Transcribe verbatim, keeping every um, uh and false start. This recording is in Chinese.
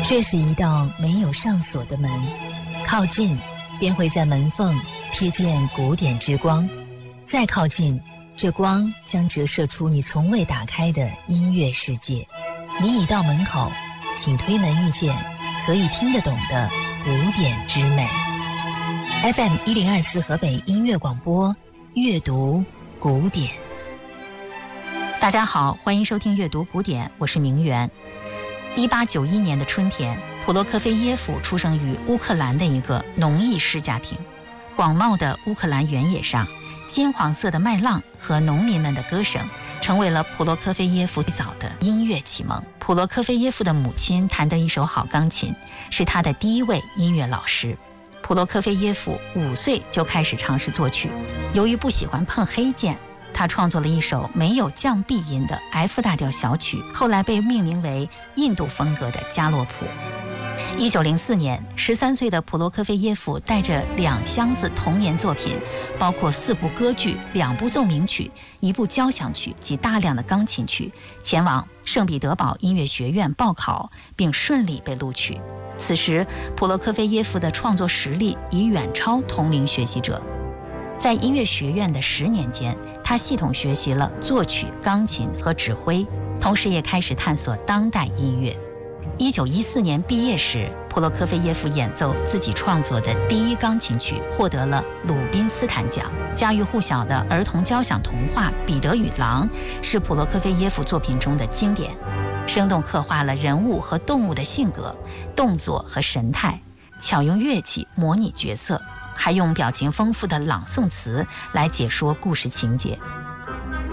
这是一道没有上锁的门，靠近便会在门缝瞥见古典之光，再靠近，这光将折射出你从未打开的音乐世界。你已到门口，请推门遇见可以听得懂的古典之美。 F M 一零二四河北音乐广播，阅读古典。 大家好，欢迎收听阅读古典，我是明媛。一八九一年的春天，普罗科菲耶夫出生于乌克兰的一个农艺师家庭。广袤的乌克兰原野上，金黄色的麦浪和农民们的歌声成为了普罗科菲耶夫最早的音乐启蒙。普罗科菲耶夫的母亲弹得一手好钢琴，是他的第一位音乐老师。普罗科菲耶夫五岁就开始尝试作曲，由于不喜欢碰黑键，他创作了一首没有降 B 音的 F 大调小曲，后来被命名为印度风格的加洛普。一九零四年，十三岁的普罗科菲耶夫带着两箱子童年作品，包括四部歌剧、两部奏鸣曲、一部交响曲及大量的钢琴曲，前往圣彼得堡音乐学院报考，并顺利被录取。此时，普罗科菲耶夫的创作实力已远超同龄学习者。在音乐学院的十年间，他系统学习了作曲、钢琴和指挥，同时也开始探索当代音乐。一九一四年毕业时，普罗科菲耶夫演奏自己创作的第一钢琴曲，获得了鲁宾斯坦奖。家喻户晓的儿童交响童话《彼得与狼》是普罗科菲耶夫作品中的经典，生动刻画了人物和动物的性格、动作和神态，巧用乐器模拟角色，还用表情丰富的朗诵词来解说故事情节。